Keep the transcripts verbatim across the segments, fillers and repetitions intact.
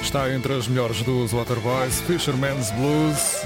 Está entre as melhores dos Waterboys, Fisherman's Blues,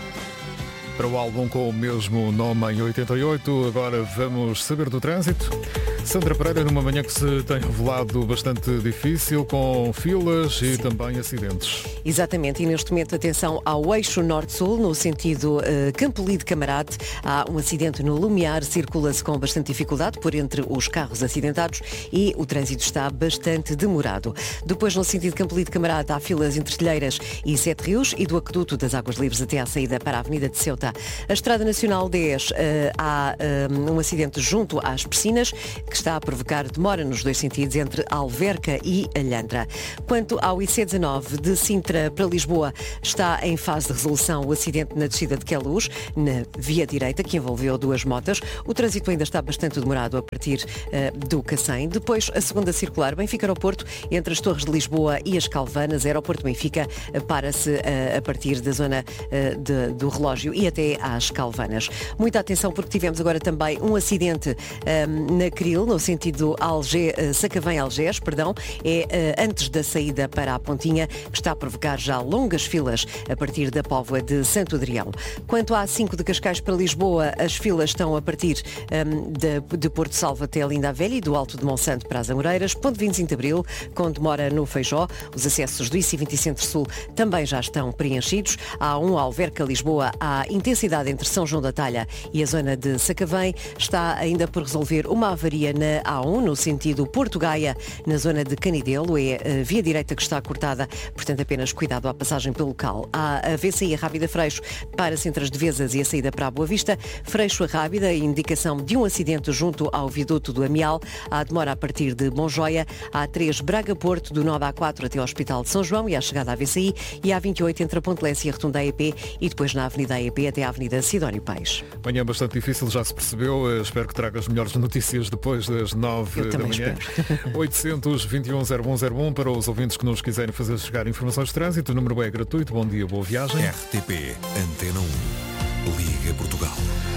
para o álbum com o mesmo nome em oitenta e oito. Agora vamos saber do trânsito. Sandra Pereira, numa manhã que se tem revelado bastante difícil, com filas e Sim. também acidentes. Exatamente, e neste momento atenção ao eixo norte-sul, no sentido uh, Campolide Camarate. Há um acidente no Lumiar, circula-se com bastante dificuldade por entre os carros acidentados e o trânsito está bastante demorado. Depois, no sentido Campolide Camarate, há filas entre Telheiras e Sete Rios e do Aqueduto das Águas Livres até à saída para a Avenida de Ceuta. A Estrada Nacional dez, uh, há um, um acidente junto às piscinas, que está a provocar demora nos dois sentidos entre Alverca e Alhandra. Quanto ao I C dezanove de Sintra para Lisboa, está em fase de resolução o acidente na descida de Queluz, na via direita, que envolveu duas motas. O trânsito ainda está bastante demorado a partir uh, do Cacém. Depois, a segunda circular, Benfica Aeroporto, entre as Torres de Lisboa e as Calvanas. Aeroporto Benfica uh, para-se uh, a partir da zona uh, de, do relógio e até às Calvanas. Muita atenção, porque tivemos agora também um acidente um, na Cril, no sentido Alge, Sacavém-Algés, perdão, é uh, antes da saída para a Pontinha, que está a provocar já longas filas a partir da Póvoa de Santo Adrião. Quanto à A cinco de Cascais para Lisboa, as filas estão a partir um, de, de Porto Salvo até a Linda a Velha e do Alto de Monsanto para as Amoreiras. Ponto vinte e cinco de Abril, com demora no Feijó. Os acessos do I C vinte Centro-Sul também já estão preenchidos. Há um Alverca-Lisboa, há intensidade entre São João da Talha e a zona de Sacavém. Está ainda por resolver uma avaria na A um, no sentido Porto-Gaia, na zona de Canidelo. É a via direita que está cortada, portanto apenas cuidado à passagem pelo local. Há a V C I a Rábida Freixo para-se entre as Devesas e a saída para a Boa Vista. Freixo a Rábida, indicação de um acidente junto ao viaduto do Amial. Há demora a partir de Monjoia. Há A três Braga-Porto, do nó da A quatro até ao Hospital de São João e à chegada à V C I. E há A vinte e oito entre a Ponte Lessa e a Rotunda A E P e depois na Avenida A E P até à Avenida Sidónio Pais. Manhã bastante difícil, já se percebeu. Espero que traga as melhores notícias depois das nove da manhã. oitocentos e vinte e um zero um zero um para os ouvintes que nos quiserem fazer chegar informações de trânsito. O número é gratuito. Bom dia, boa viagem. R T P Antena um. Liga Portugal.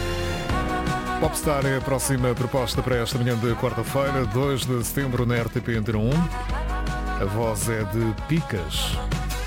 Popstar é a próxima proposta para esta manhã de quarta-feira, dois de setembro, na R T P Antena um. A voz é de Picas.